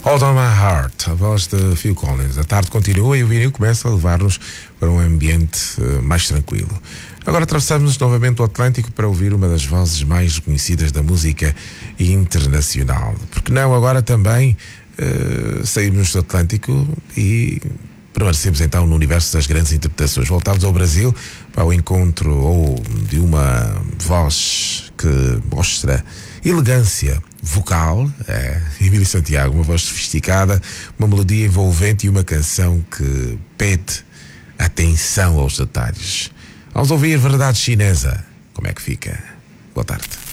Hold on My Heart, a voz de Phil Collins. A tarde continua e o vinil começa a levar-nos para um ambiente mais tranquilo. Agora atravessamos novamente o Atlântico para ouvir uma das vozes mais reconhecidas da música internacional. Porque não, agora também saímos do Atlântico e permanecemos então no universo das grandes interpretações. Voltámos ao Brasil para o encontro de uma voz que mostra elegância vocal, Emílio Santiago, uma voz sofisticada, uma melodia envolvente e uma canção que pede atenção aos detalhes. Vamos ouvir Verdade Chinesa. Como é que fica? Boa tarde.